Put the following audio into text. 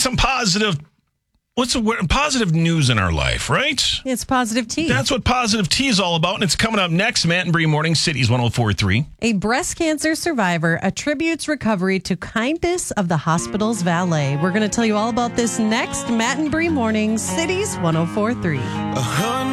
some positive. What's the word? Positive news in our life, right? It's Positive Tea. That's what Positive Tea is all about, and it's coming up next. Matt and Bree Morning, Cities 104.3. A breast cancer survivor attributes recovery to kindness of the hospital's valet. We're going to tell you all about this next. Matt and Bree Morning, Cities 104.3.